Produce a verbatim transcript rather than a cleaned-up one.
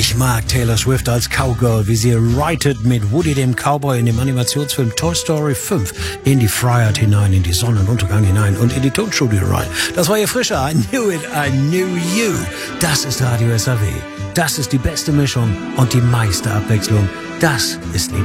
Ich mag Taylor Swift als Cowgirl, wie sie reitet mit Woody dem Cowboy in dem Animationsfilm Toy Story fünf in die Freiheit hinein, in die Sonnenuntergang hinein und in die Tonstudio rein. Das war ihr frischer I Knew It, I Knew You. Das ist Radio S A W. Das ist die beste Mischung und die meiste Abwechslung. Das ist